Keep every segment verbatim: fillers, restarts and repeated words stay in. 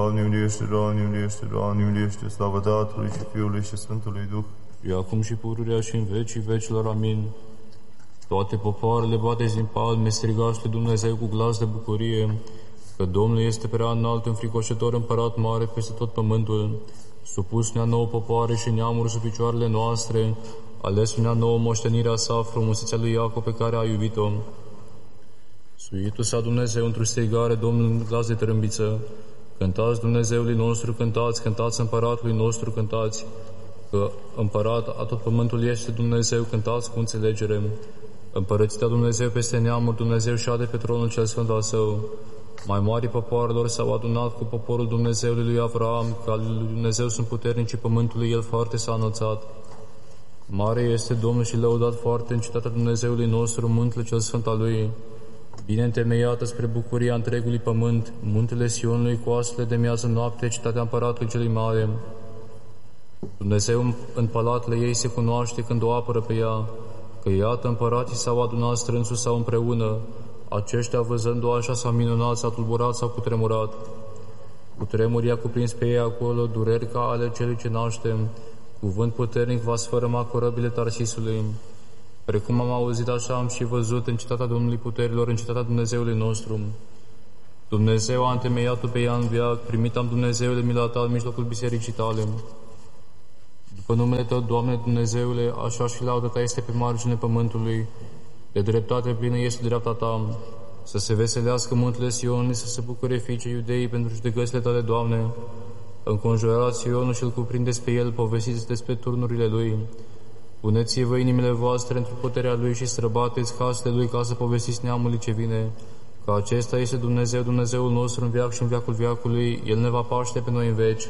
Doamne miliește, Doamne miliește, Doamne miliește, slavă Tatălui și Fiului și Sfântului Duh. Și acum și pururea și în vecii vecilor. Amin. Toate popoarele bateți din palme, strigați lui Dumnezeu cu glas de bucurie, că Domnul este prea înalt, înfricoșător, împărat mare peste tot pământul. Supus ne-a nouă popoare și neamuri sub picioarele noastre, ales ne-a nouă moștenirea sa, frumusețea lui Iacob pe care a iubit-o. Suitul s-a Dumnezeu într-o strigare, Domnul în glas de trâmbiță. Cântați Dumnezeului nostru, cântați, cântați împăratului nostru, cântați, că împărat a tot pământul este Dumnezeu, cântați cu înțelegere. Împărățitea Dumnezeu peste neamuri, Dumnezeu șade pe tronul cel sfânt al său. Mai mari popoarelor s-au adunat cu poporul Dumnezeului lui Avram, că al lui Dumnezeu sunt puternici pământului, el foarte s-a înălțat. Mare este Domnul și lăudat foarte în cetatea Dumnezeului nostru, muntele cel sfânt al lui. Bine întemeiată spre bucuria întregului pământ, muntele Sionului cu oasele de miază noapte, cetatea împăratului celui mare. Dumnezeu în palatele ei se cunoaște când o apără pe ea, că iată împărații s-au adunat strânsul sau împreună, aceștia văzând-o așa s-au minunat, s-au tulburat sau cutremurat. Cutremur i-a cuprins pe ei acolo, dureri ca ale celui ce naște, cuvânt puternic va sfărâma corăbile Tarsisului. Precum am auzit, așa am și văzut în cetatea Domnului puterilor, în cetatea Dumnezeului nostru. Dumnezeu a întemeiat-o pe ea în veac, primit am Dumnezeule mila ta în mijlocul bisericii tale. După numele Tău, Doamne Dumnezeule, așa și lauda Ta este pe marginea pământului, de dreptate plină este dreapta Ta, să se veselească muntele Sionului, să se bucure fiicei Iudeii pentru judecățile Tale, Doamne. Înconjurați Sionul și îl cuprindeți pe el, povestiți despre turnurile lui. Puneți-vă inimile voastre într puterea lui și străbateți casele lui ca să povestiți neamului ce vine, că acesta este Dumnezeu, Dumnezeul nostru în veac și în veacul veacului, El ne va paște pe noi în veci.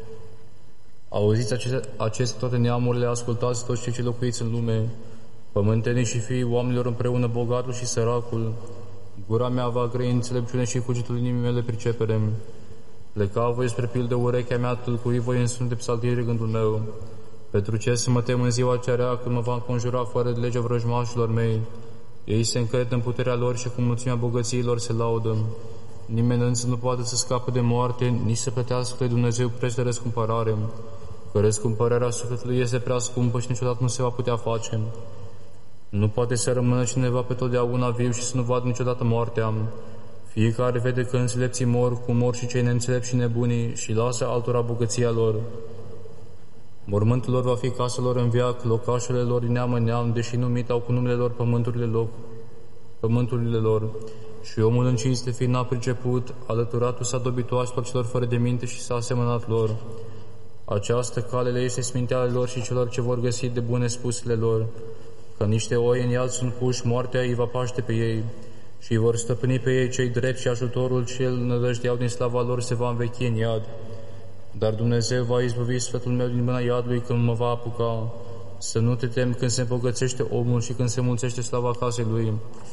Auziți aceste, aceste toate neamurile, ascultați toți cei ce locuiți în lume, pământenii și fiii oamenilor împreună, bogatul și săracul. Gura mea va grăi înțelepciune și cugetul inimii mele pricepere. Pleca voi spre pildă urechea mea, tâlcui voi în sunt de psaltiri gândul meu. Pentru ce să mă tem în ziua cea rea, când mă va înconjura fără de legea vrăjmașilor mei? Ei se încred în puterea lor și cu mulțimea bogățiilor se laudă. Nimeni însă nu poate să scape de moarte, nici să plătească de Dumnezeu preț de răscumpărare, că răscumpărarea sufletului este prea scumpă și niciodată nu se va putea face. Nu poate să rămână cineva pe totdeauna viu și să nu vadă niciodată moartea. Fiecare vede că înțelepții mor, cum mor și cei neînțelepți și nebunii, și lasă altora bogăția lor. Mormântul lor va fi casa lor în veac, locașele lor din neam în neam, deși numit au cu numele lor pământurile, loc, pământurile lor. Și omul în cinste fiind n-a priceput, alăturatul s-a dobit oaspilor celor fără de minte și s-a asemănat lor. Această cale le este sminteala lor și celor ce vor găsi de bune spusele lor, că niște oi în iad sunt puși, moartea îi va paște pe ei și îi vor stăpâni pe ei cei drepți și ajutorul cel nădăjdeau din slava lor se va învechi în iad. Dar Dumnezeu va izbăvi sfătul meu din mâna iadului când mă va apuca. Să nu te temi când se îmbogățește omul și când se mulțește slava casei lui,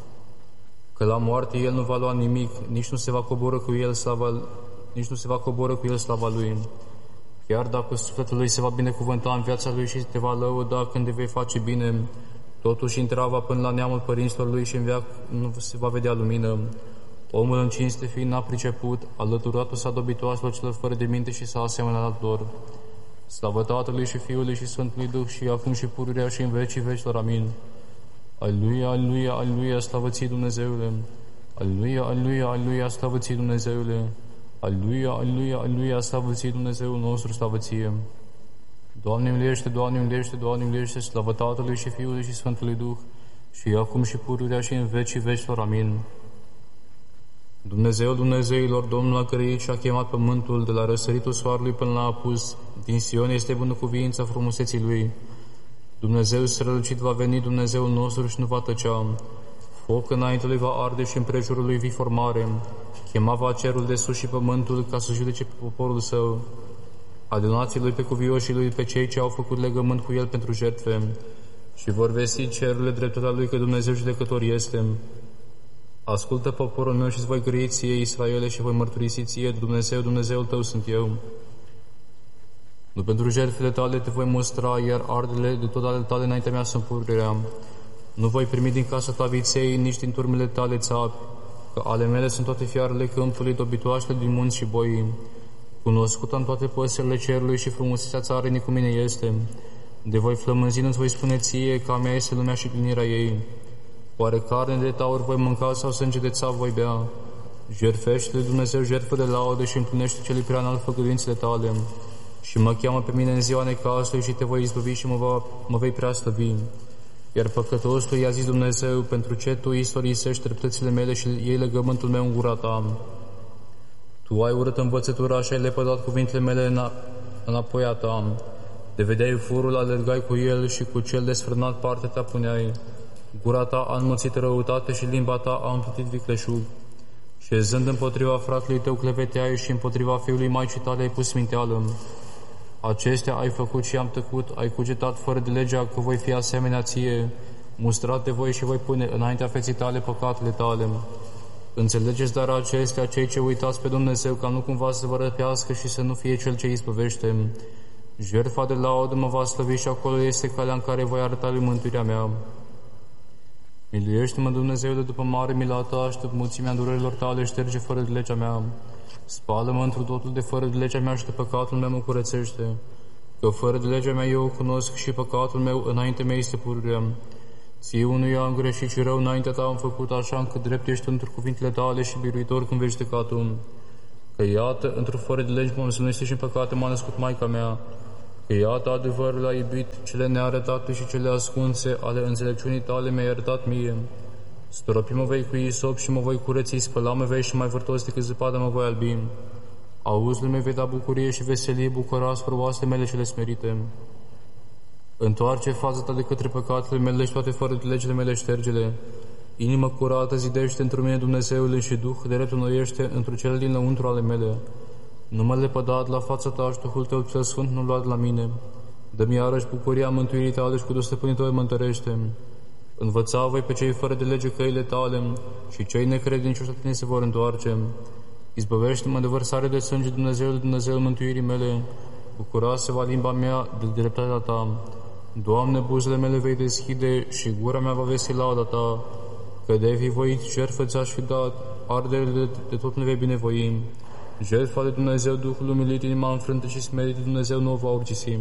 că la moarte el nu va lua nimic, nici nu se va coboră cu el slava, nici nu se va coboră cu el slava lui. Chiar dacă sufletul lui se va binecuvânta în viața lui și te va lăuda când te vei face bine, totuși intrava până la neamul părinților lui și în veac nu se va vedea lumină. Omul în cinste fiind n-a priceput, alăturatul s-a dobit oaselor celor fără de minte și s-a asemănat lor. Slavă Tatălui și Fiului și Sfântului Duh și acum și pururea și în vecii vecilor. Amin. Aleluia, aleluia, aleluia, slavă ție Dumnezeule! Aleluia, aleluia, aleluia, slavă ție Dumnezeule! Aleluia, aleluia, aleluia, slavă ție Dumnezeul nostru, slavă ție! Doamne miluiește, Doamne miluiește, Doamne miluiește, slavă Tatălui și Fiului și Sfântului Duh și acum și pururea și în vecii vecilor. Amin. Dumnezeu Dumnezeilor, Domnul a cărăit și a chemat pământul de la răsăritul soarelui până la apus. Din Sion este bunăcuvința frumuseții Lui. Dumnezeu strălucit va veni, Dumnezeul nostru, și nu va tăcea. Foc înainte Lui va arde și împrejurul Lui vi formare. Chema va cerul de sus și pământul ca să judece pe poporul Său. Adunați Lui pe cuvioșii Lui, pe cei ce au făcut legământ cu El pentru jertfe. Și vor vesti cerurile dreptatea Lui, că Dumnezeu judecător este. Ascultă poporul meu și-ți voi grăi ție, Israele, și voi mărturisi ție, Dumnezeu, Dumnezeul tău sunt eu. Nu pentru jertfele tale te voi mustra, iar ardele de tot ale tale înaintea mea sunt pururea. Nu voi primi din casa ta viței, nici din turmele tale țapi, că ale mele sunt toate fiarele câmpului, dobitoașele din munți și boii. Cunoscut am toate păsările cerului și frumusețea țarei nicumine este. De voi flămânzi nu-ți voi spune ție că a mea este lumea și plinirea ei. Oare carne de taur voi mânca sau sânge de țap voi bea? Jertfește-le Dumnezeu jertfă de laudă și împlinește celui prea înalt făgăduințele tale. Și mă cheamă pe mine în ziua necazului și te voi izbăvi și mă, va, mă vei prea slăvi. Iar păcătosul i-a zis Dumnezeu, pentru ce tu istorisești dreptățile mele și iei legământul meu în gura ta? Tu ai urât învățătura și ai lepădat cuvintele mele înapoi a ta. De vedeai furul, alergai cu el și cu cel desfrânat partea ta puneai. Gura ta a înmulțit răutate și limba ta a împlutit vicleșug. Șezând împotriva fratelui tău cleveteai și împotriva fiului maicii tale ai pus minteală. Acestea ai făcut și am tăcut, ai cugetat fără de legea că voi fi asemenea ție, mustrat de voi și voi pune înaintea feții tale păcatele tale. Înțelegeți dar acestea cei ce uitați pe Dumnezeu, ca nu cumva să vă răpească și să nu fie cel ce izbăvește. Jertfa de laudă mă va slăvi și acolo este calea în care voi arăta lui mântuirea mea. Miluiește-mă, Dumnezeule, după mare mila ta și după mulțimea îndurărilor tale, șterge fără de legea mea. Spală-mă întru totul de fără de legea mea și de păcatul meu mă curățește. Că fără de legea mea eu o cunosc și păcatul meu înainte mea este pururea. Ție unuia am greșit și rău înaintea ta am făcut, așa încât drept ești într cuvintele tale și biruitor când vei judeca tu. Că iată, într-o fără de legi m-am zănuit și în păcate m-a născut Maica mea. Că iată, adevărul a iubit, cele nearătate și cele ascunse ale înțelepciunii tale mi-ai iertat mie. Storopi mă vei cu isop și mă voi curăți, spăla mă vei și mai vârtos decât zăpadă mă voi albi. Auzul meu vei da bucurie și veselie, bucura spre oasele mele cele smerite. Întoarce fața ta de către păcatele mele și toate fără de legile mele ștergele. Inima curată zidește într mine, Dumnezeule, și Duh drept înnoiește într cele din lăuntru ale mele. Nu mă lepădat la fața ta și Duhul tău cel sfânt nu lua de la mine. Dă-mi iarăși bucuria mântuirii tale și cu stăpânii tăi mă întărește. Învăța voi pe cei fără de lege căile tale și cei necredincioși la tine se vor întoarce. Izbăvește-mă de vărsare de sânge, Dumnezeul, Dumnezeul mântuirii mele. Bucura se va limba mea de dreptatea ta. Doamne, buzele mele vei deschide și gura mea va vesti lauda ta. Că de-ai fi voit, jertfă ți-aș fi dat, arderile de, de tot ne vei binevoi. Jertfa de Dumnezeu, Duhul umilit, inima înfrântă și smerită, Dumnezeu nu o va urgisi.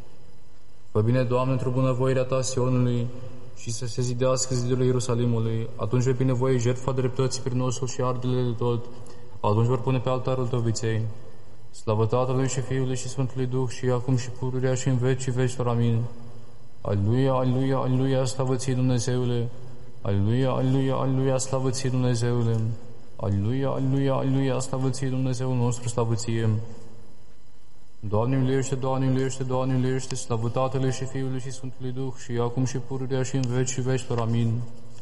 Fă bine, Doamne, într-o bunăvoirea ta Sionului și să se zidească zidul Ierusalimului. Atunci vei binevoi jertfa dreptății prin osul și arderile de tot. Atunci vor pune pe altarul tău viței. Slavă Tatălui și Fiului și Sfântului Duh și acum și pururea și în vecii vecilor. Amin. Aleluia, aleluia, aleluia, slavă ție, Dumnezeule! Aleluia, aleluia, aleluia, slavă ție, Dumnezeule! Aleluia, aleluia, aleluia, slavă ție, Dumnezeul nostru, slavă ție! Doamne miluiește, Doamne miluiește, Doamne miluiește, slavă Tatălui și Fiului și Sfântului Duh și acum și pururea și în vecii vecilor. Amin.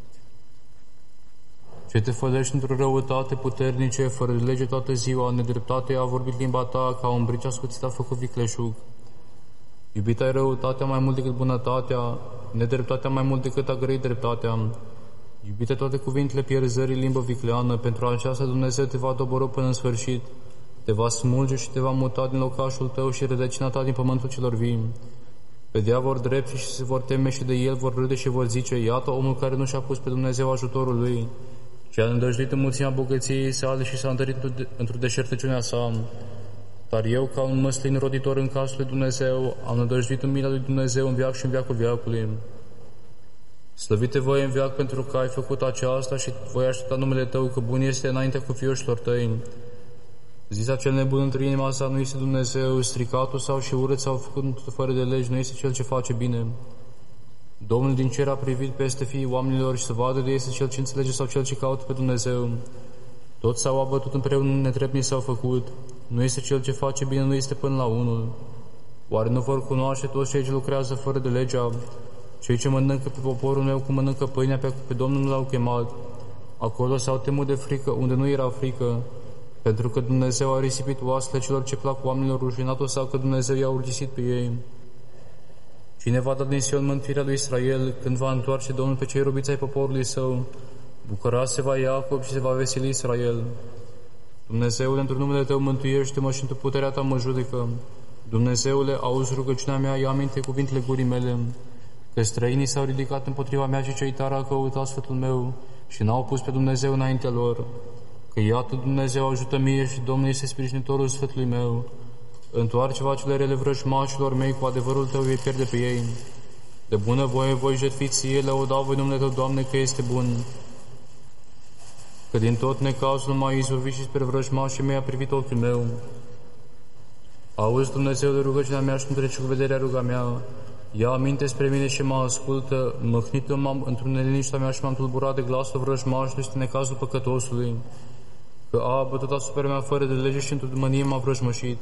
Ce te fălești într-o răutate puternice, fără de lege toată ziua, nedreptate a vorbit limba ta, ca un brici ascuțit a făcut vicleșug. Iubita ai răutatea mai mult decât bunătatea, nedreptatea mai mult decât a grăi dreptatea. Iubite toate cuvintele pierzării, limbă vicleană, pentru aceasta Dumnezeu te va doborî până în sfârșit, te va smulge și te va muta din locașul tău și rădăcina ta din pământul celor vii. Pe dea vor drepți și se vor teme și de el vor râde și vor zice, iată omul care nu și-a pus pe Dumnezeu ajutorul lui, ce a îndăjduit în mulțimea bogăției sale și s-a întărit într-o deșertăciunea sa. Dar eu, ca un măslin roditor în casă lui Dumnezeu, am nădăjduit în mila lui Dumnezeu în veac și în veacul veacului. Slăvite voi în veac pentru că ai făcut aceasta și voi aștepta numele tău, că bun este înaintea cuvioșilor tăi. Zisa cel nebun între inima sa nu este Dumnezeu, stricatul sau și urât sau făcut fără de legi nu este cel ce face bine. Domnul din cer a privit peste fiii oamenilor și să vadă de este cel ce înțelege sau cel ce caută pe Dumnezeu. Toți s-au abătut împreună, netrebnici s-au făcut. Nu este cel ce face bine, nu este până la unul. Oare nu vor cunoaște toți cei ce lucrează fără de legea? Cei ce mănâncă pe poporul meu cum mănâncă pâinea, pe, pe Domnul nu l-au chemat. Acolo s-au temut de frică, unde nu era frică, pentru că Dumnezeu a risipit oasele celor ce plac oamenilor rușinatul sau că Dumnezeu i-a urgisit pe ei. Cine va da din Sion mântuirea lui Israel, când va întoarce Domnul pe cei robiți ai poporului său? Bucura se va Iacob și se va veseli Israel. Dumnezeule, într-un numele Tău mântuiește-mă și într puterea Ta mă judecă. Dumnezeule, auzi rugăciunea mea, ia aminte cuvintele gurii mele, că străinii s-au ridicat împotriva mea și cei tare au căutat sfătul meu și n-au pus pe Dumnezeu înaintea lor. că iată Dumnezeu ajută mie și Domnul este sprijinitorul sfătului meu. Întoarce-vă cele rele vrăjmașilor mei, cu adevărul Tău vei pierde pe ei. De bună voie voi jertfi ție, lăuda voi numele Tău, Doamne, că este bun. Că din tot necazul m-a izbăvit și spre vrăjmașii mei a privit ochiul meu. Auzi, Dumnezeu, de rugăciunea mea și nu trece cu vederea ruga mea. Ia aminte spre mine și mă ascultă. Măhnită m-am într-un neliniștea mea și m-am tulburat de glasul vrăjmașului și de necazul păcătosului. Că a bătut asupra mea fără de lege și într-o mânie m-a vrăjmășit.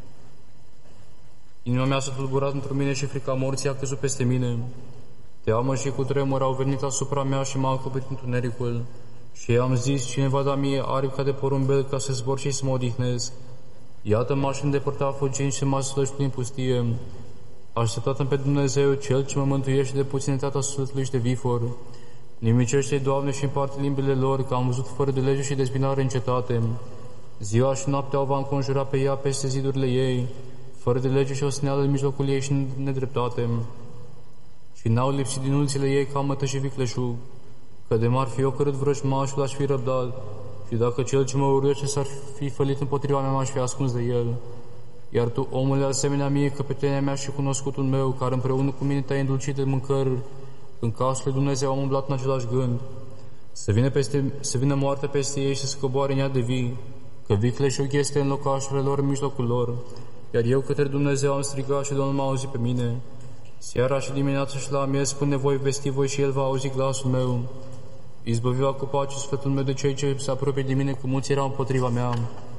Inima mea s-a tulburat într-o mine și frica morții a căzut peste mine. Teamă și cu tremur au venit asupra mea și m-a acoperit întunericul. Și am zis, cine va da mie aripi ca de porumbel ca să zbor și să mă odihnesc? Iată m-aș îndepărta fugind și m-aș slăși prin pustie. Așteptat pe Dumnezeu, Cel ce mă mântuiește de puținătatea sufletului și de vifor. Nimicește-i, Doamne, și împarte limbile lor, că am văzut fără de lege și dezbinare în cetate. Ziua și noaptea o va înconjura pe ea peste zidurile ei, fără de lege și o sneală în mijlocul ei și în nedreptate. Și n-au lipsit din ulțile ei ca mătă și vicleșug, că de m-ar fi ocărât vrăjmașul, aș fi răbdat, și dacă cel ce mă urăște s-ar fi fălit împotriva mea, m-aș fi ascuns de el. Iar tu, omule, asemenea mie, căpetenia mea și cunoscutul meu, care împreună cu mine te-ai îndulcit de mâncări, în casul lui Dumnezeu am umblat în același gând, să vină, peste, să vină moartea peste ei și să coboare în ea de vii, că vicleșug este în locașurile lor, în mijlocul lor. Iar eu către Dumnezeu am strigat și Domnul m-a auzit pe mine. Seara și dimineața și la amiez până voi vesti voi și El va auzi glasul meu. Izbăviva cu pace sfătul meu de cei ce se apropie de mine, cu mulți erau împotriva mea.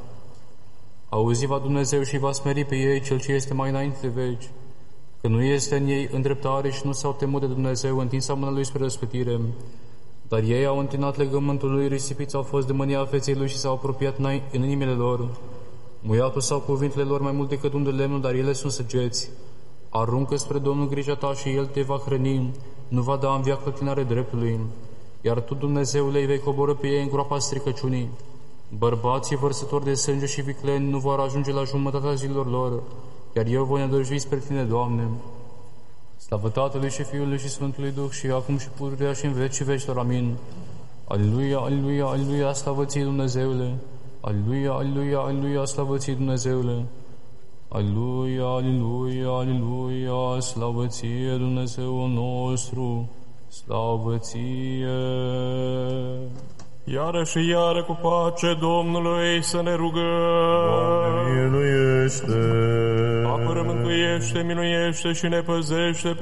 Auzi va Dumnezeu și va smeri pe ei Cel ce este mai înainte de veci, că nu este în ei îndreptare și nu s-au temut de Dumnezeu, întinsa mâna Lui spre răspătire. Dar ei au întinat legământul Lui, risipiți au fost de mânia feței Lui și s-au apropiat în inimile lor. Muiatul sau cuvintele lor mai mult decât un de lemnul, dar ele sunt săgeți. Aruncă spre Domnul grija ta și El te va hrăni, nu va da în viață clătinare dreptului. Iar tu, Dumnezeule, îi vei coborî pe ei în groapa stricăciunii. Bărbații vărsători de sânge și vicleni nu vor ajunge la jumătatea zilor lor, iar eu voi nădăjdui spre Tine, Doamne. Slavă Tatălui și Fiului și Sfântului Duh și acum și pururea și în veci vecilor. Amin. Aleluia, aleluia, aleluia, slavă Ție, Dumnezeule. Aleluia, aleluia, aleluia, slavă Ție, Dumnezeule. Aleluia, aleluia, aleluia, slavă Ție, Dumnezeu nostru. Slavă Ție. Iară și iară cu pace Domnului să ne rugăm. Doamne, miluiește! Apără, mântuiește, miluiește și ne păzește